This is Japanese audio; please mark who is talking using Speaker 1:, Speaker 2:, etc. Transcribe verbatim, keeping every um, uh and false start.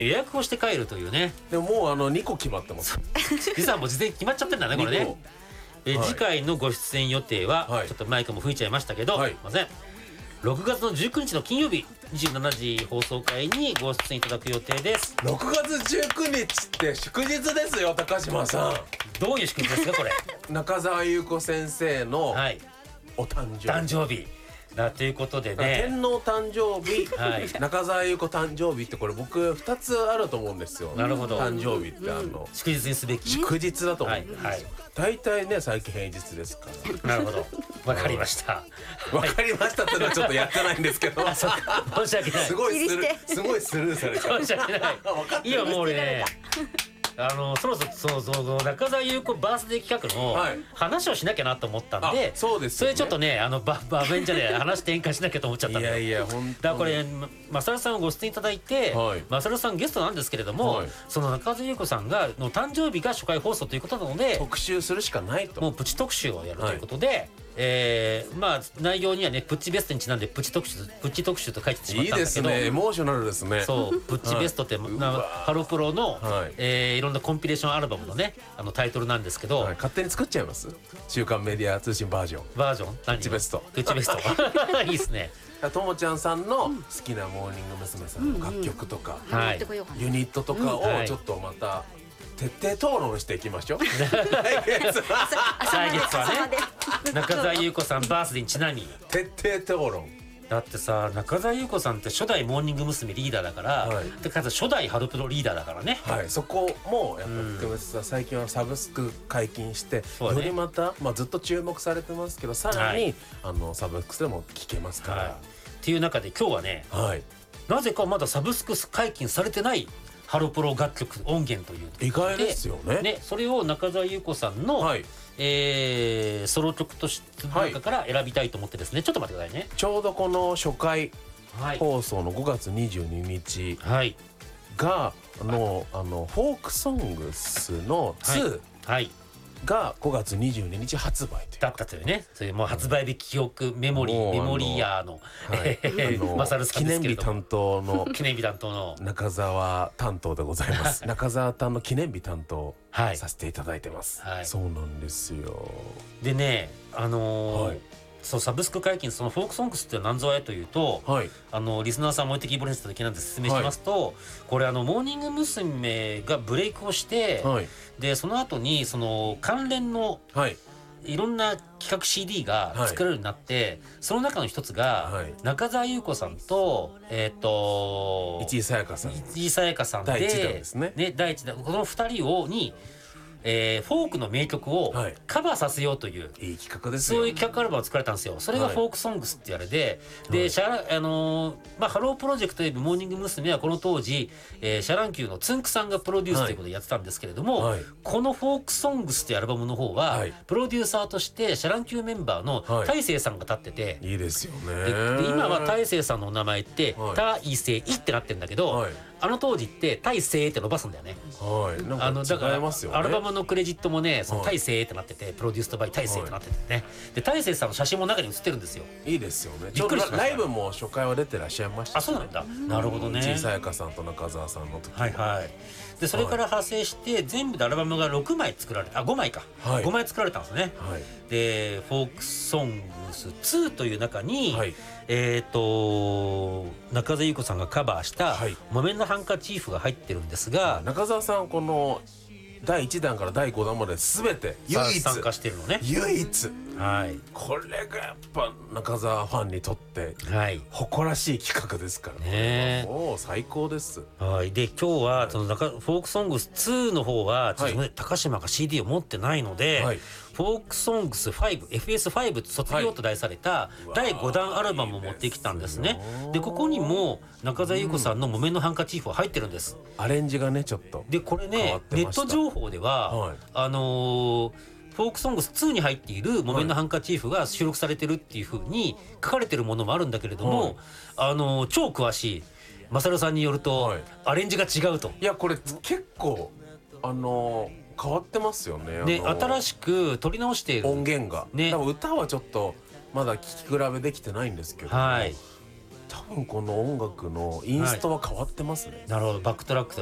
Speaker 1: 予約をして帰るというね。
Speaker 2: でももうあのにこ決まってます。
Speaker 1: 実はもう事前に決まっちゃってんだねこれね。え、はい、次回のご出演予定は、はい、ちょっとマイクも吹いちゃいましたけど、はい、すいません、ろくがつのじゅうくにちの金曜日にじゅうしちじ放送会にご出演いただく予定です。
Speaker 2: ろくがつじゅうくにちって祝日ですよ高島さん。
Speaker 1: どういう祝日ですかこれ。
Speaker 2: 中澤裕子先生のお誕生日、
Speaker 1: はい、誕生日だということでね、
Speaker 2: 天皇誕生日、はい、中澤裕子誕生日ってこれ僕ふたつあると思うんですよ。
Speaker 1: なるほど。
Speaker 2: 誕生日ってあの、うん、
Speaker 1: 祝日にすべき
Speaker 2: 祝日だと思うんですよ、はいはい、大体ね最近平日ですか
Speaker 1: ら。なるほど、わかりました。
Speaker 2: わかりましたってのはちょっとやってないんですけど
Speaker 1: 申し訳ない。
Speaker 2: すごいスルーすごいスルーされちゃう。
Speaker 1: 申し訳ない。いやもう俺ね、あのそろそろそうそうそう中澤裕子バースデー企画の話をしなきゃなと思ったんで、はい、
Speaker 2: そうです
Speaker 1: よね、それちょっとねあの場面じゃね話転換しなきゃと思っちゃったんで。
Speaker 2: いやいや本当に
Speaker 1: だからこれマサルさんをご出演いただいて、はい、マサルさんゲストなんですけれども、はい、その中澤裕子さんがの誕生日が初回放送ということなので
Speaker 2: 特集するしかないと。
Speaker 1: もうプチ特集をやるということで、はい、えー、まあ内容にはねプッチベストにちなんでプチ特集プチ特集と書いてしまったんだけど、
Speaker 2: いいですね、エモーショナルですね。
Speaker 1: そうプッチベストって、はい、ハロプロの、はい、えー、いろんなコンピレーションアルバムのねあのタイトルなんですけど、はい、
Speaker 2: 勝手に作っちゃいます。週刊メディア通信バージョン
Speaker 1: バージョン
Speaker 2: プッチベスト
Speaker 1: プッチベストいいですね。
Speaker 2: ともちゃんさんの好きなモーニング娘。さんの楽曲とか、うんうん、はい、ユニットとかをちょっとまた徹底討論していきましょう。来月
Speaker 1: はね中澤裕子さんバースデーにちなみ
Speaker 2: 徹底討論。
Speaker 1: だってさ中澤裕子さんって初代モーニング娘。リーダーだから、はい、でかつ初代ハロプロリーダーだからね、
Speaker 2: はい、そこもやっぱり特別さ、最近はサブスク解禁して、ね、よりまた、まあ、ずっと注目されてますけどさらに、はい、あのサブスクでも聴けますから、はい、
Speaker 1: っていう中で今日はね、はい、なぜかまだサブスク解禁されてないハロプロ楽曲音源という
Speaker 2: 意外ですよ ね,
Speaker 1: ねそれを中澤裕子さんの、はい、えー、ソロ曲として中から選びたいと思ってですね、はい、ちょっと待ってくださいね。
Speaker 2: ちょうどこの初回放送のごがつにじゅうににちが、はい、のあのフォークソングスのツー、はいはい、がごがつにじゅうににち発売という
Speaker 1: だったというね、そういうもう発売日記憶メモリーメモリーヤーの、はい、マサルさんですけれども記念日担当の
Speaker 2: 記念日担当の中澤担当でございます。中澤担の記念日担当させていただいてます、はい、そうなんですよ。
Speaker 1: でねあのーはい、そうサブスク解禁そのフォークソングスって何ぞやというと、はい、あのリスナーさんも置いてきぼれにした時なんで説明しますと、はい、これあのモーニング娘。がブレイクをして、はい、でその後にその関連の、はい、いろんな企画 シーディー が作れるようになって、はい、その中の一つが、はい、中澤裕子さんとえっ、ー、と
Speaker 2: 市井さやかさん
Speaker 1: 市井さやかさんで
Speaker 2: 第一弾ですね。
Speaker 1: ね第一弾このふたりをにえー、フォークの名曲をカバーさせようという、
Speaker 2: はい、いい企画ですよ。
Speaker 1: そういう企画アルバムを作られたんですよ。それがフォークソングスってあれで、はい、で、シャラあのーまあ、ハロープロジェクトというモーニング娘。はこの当時、えー、シャランキューのつんくさんがプロデュースということでやってたんですけれども、はい、このフォークソングスっていうアルバムの方は、はい、プロデューサーとしてシャランキューメンバーの大勢さんが立ってて、
Speaker 2: はい、いいですよね。
Speaker 1: でで今は大勢さんのお名前って、はい、大勢いってなってるんだけど、はい、あの当時って大勢って伸ばすんだよね。
Speaker 2: はい、なんか違いますよね。
Speaker 1: アルバムのクレジットもねその大勢ってなっててプロデュースとバイ大勢ってなっててね、で大勢さんの写真も中に写ってるんですよ。
Speaker 2: いいですよね。びっくりしました。ライブも初回は出てらっしゃいました、ね、
Speaker 1: あそうなんだ。なるほどね。
Speaker 2: 小さやかさんと中澤さんの時
Speaker 1: はいはい。でそれから派生して全部でアルバムがろくまい作られあごまいか、はい、ごまい作られたんですね、はい、でフォークソングスツーという中に、はい、えっ、ー、と中澤裕子さんがカバーした「木綿のハンカチーフ」が入ってるんですが、はい、
Speaker 2: 中澤さんこのだいいちだんからだいごだんまで全て唯一
Speaker 1: 参加してるのね。
Speaker 2: 唯一、
Speaker 1: はい、
Speaker 2: これがやっぱ中澤ファンにとって誇らしい企画ですからね。もう最高です。
Speaker 1: はい、で今日はその中フォークソングスツーの方はちょっと、ね、はい、高島が シーディー を持ってないので、はい、フォークソングスファイブ エフエスファイブ 卒業と題されただいごだんアルバムを持ってきたんですね。でここにも中澤裕子さんの木綿のハンカチーフは入ってるんです。
Speaker 2: アレンジがねちょっと
Speaker 1: でこれねネット情報では、はい、あのーフォークソングスツーに入っている木綿のハンカチーフが収録されてるっていう風に書かれてるものもあるんだけれども、はい、あのー、超詳しいマサルさんによると、はい、アレンジが違うと。
Speaker 2: いやこれ結構あのー、変わってますよね。
Speaker 1: で、あのー、新しく取り直している
Speaker 2: 音源が、ね、多分歌はちょっとまだ聴き比べできてないんですけど、はい、 多分この音楽のインストは変わってますね、
Speaker 1: はい、なるほど。バックトラック